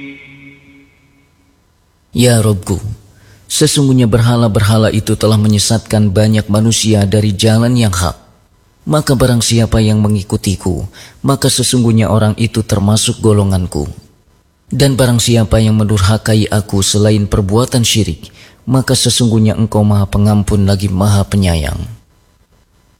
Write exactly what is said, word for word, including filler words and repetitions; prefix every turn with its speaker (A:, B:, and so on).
A: Ya Robku, sesungguhnya berhala-berhala itu telah menyesatkan banyak manusia dari jalan yang hak. Maka barang siapa yang mengikutiku, maka sesungguhnya orang itu termasuk golonganku. Dan barang siapa yang mendurhakai aku selain perbuatan syirik, maka sesungguhnya engkau maha pengampun lagi maha penyayang.